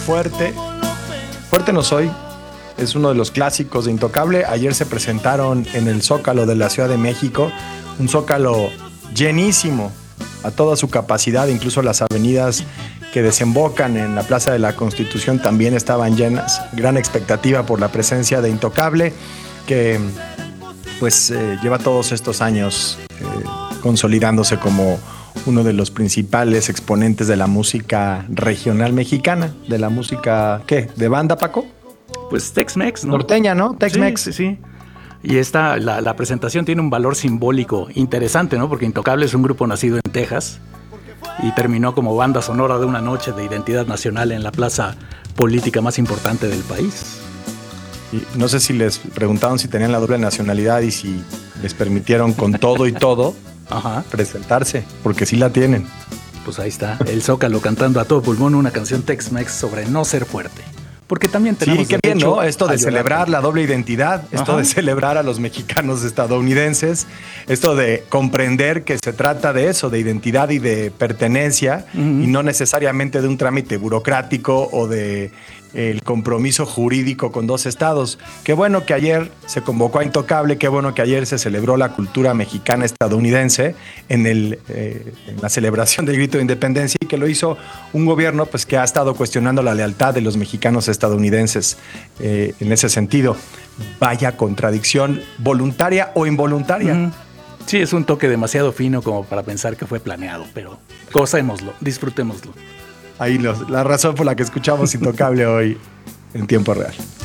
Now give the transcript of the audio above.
Fuerte. Fuerte no soy. Es uno de los clásicos de Intocable. Ayer se presentaron en el Zócalo de la Ciudad de México. Un Zócalo llenísimo a toda su capacidad. Incluso las avenidas que desembocan en la Plaza de la Constitución también estaban llenas. Gran expectativa por la presencia de Intocable, que pues lleva todos estos años consolidándose como uno de los principales exponentes de la música regional mexicana. De la música, ¿qué? ¿De banda, Paco? Pues Tex-Mex, ¿no? Norteña, ¿no? Tex-Mex. Sí, sí, sí. Y la presentación tiene un valor simbólico interesante, ¿no? Porque Intocable es un grupo nacido en Texas y terminó como banda sonora de una noche de identidad nacional en la plaza política más importante del país. Y no sé si les preguntaron si tenían la doble nacionalidad y si les permitieron con todo y todo presentarse, porque sí la tienen. Pues ahí está, el Zócalo cantando a todo pulmón una canción Tex-Mex sobre no ser fuerte. Porque también tenemos qué bien, ¿no? Esto de celebrar la doble identidad, esto de celebrar a los mexicanos estadounidenses, esto de comprender que se trata de eso, de identidad y de pertenencia, y no necesariamente de un trámite burocrático o de el compromiso jurídico con dos estados. Qué bueno que ayer se convocó a Intocable, qué bueno que ayer se celebró la cultura mexicana estadounidense en la celebración del grito de independencia, y que lo hizo un gobierno pues, que ha estado cuestionando la lealtad de los mexicanos estadounidenses en ese sentido. Vaya contradicción, voluntaria o involuntaria. Sí, es un toque demasiado fino como para pensar que fue planeado, pero gocémoslo, disfrutémoslo. Ahí la razón por la que escuchamos Intocable hoy en tiempo real.